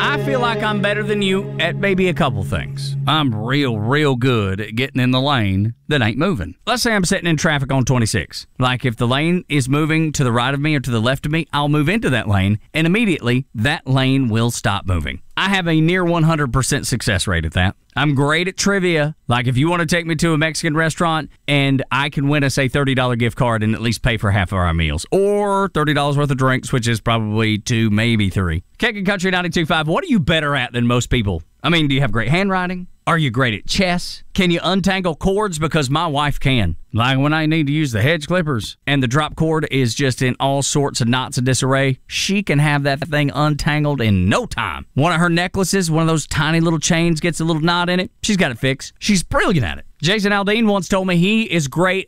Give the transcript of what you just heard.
I feel like I'm better than you at maybe a couple things. I'm real good at getting in the lane that ain't moving. Let's say I'm sitting in traffic on 26. Like if the lane is moving to the right of me or to the left of me, I'll move into that lane, and immediately that lane will stop moving. I have a near 100% success rate at that. I'm great at trivia. Like if you want to take me to a Mexican restaurant and I can win us a $30 gift card and at least pay for half of our meals, or $30 worth of drinks, which is probably 2, maybe 3. Kicking Country 92.5, what are you better at than most people? I mean, do you have great handwriting? Are you great at chess? Can you untangle cords? Because my wife can. Like when I need to use the hedge clippers and the drop cord is just in all sorts of knots of disarray, she can have that thing untangled in no time. One of her necklaces, one of those tiny little chains gets a little knot in it. She's got it fixed. She's brilliant at it. Jason Aldean once told me he is great